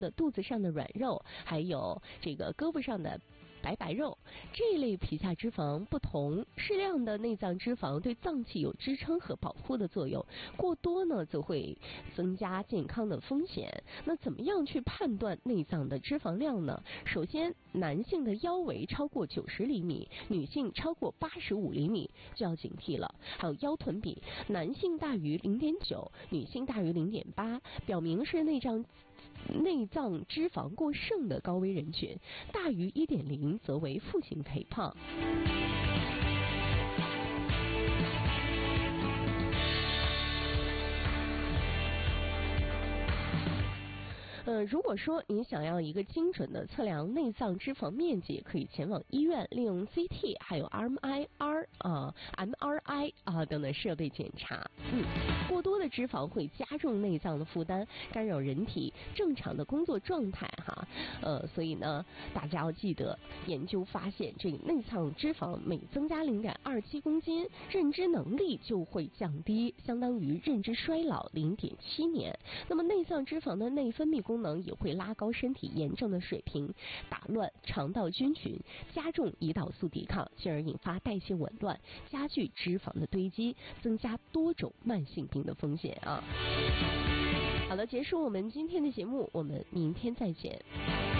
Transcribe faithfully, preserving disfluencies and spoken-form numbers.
的肚子上的软肉，还有这个胳膊上的白白肉，这一类皮下脂肪不同，适量的内脏脂肪对脏器有支撑和保护的作用，过多呢则会增加健康的风险。那怎么样去判断内脏的脂肪量呢？首先，男性的腰围超过九十厘米，女性超过八十五厘米就要警惕了。还有腰臀比，男性大于零点九，女性大于零点八，表明是内脏内脏脂肪过剩的高危人群，大于一点零则为负型肥胖。呃，如果说你想要一个精准的测量内脏脂肪面积，可以前往医院，利用 C T 还有 M I R 啊、M R I 啊等等设备检查。嗯，过多的脂肪会加重内脏的负担，干扰人体正常的工作状态哈。呃，所以呢，大家要记得，研究发现，这个内脏脂肪每增加零点二七公斤，认知能力就会降低，相当于认知衰老零点七年。那么内脏脂肪的内分泌功能也会拉高身体炎症的水平，打乱肠道菌群，加重胰岛素抵抗，进而引发代谢紊乱，加剧脂肪的堆积，增加多种慢性病的风险啊。好了，结束我们今天的节目，我们明天再见。